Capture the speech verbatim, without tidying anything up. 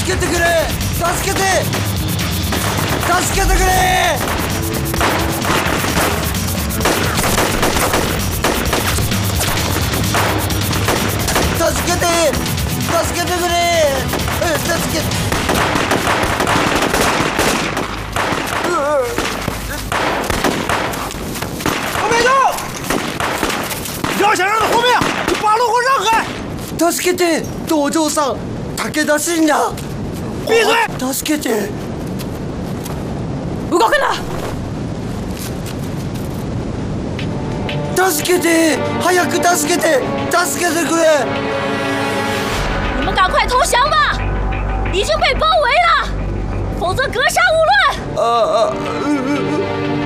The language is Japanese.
助けてくれ助けて助けてくれ助けて助けてくれ助けて后面走！绕小让的后面，你把路给我让开！ 助けて道場さん武田信也闭嘴！ 助けて動くな！ 助けて早く助けて助けてくれ！ 你们赶快投降吧！已经被包围了，否则格杀勿论！ 啊啊！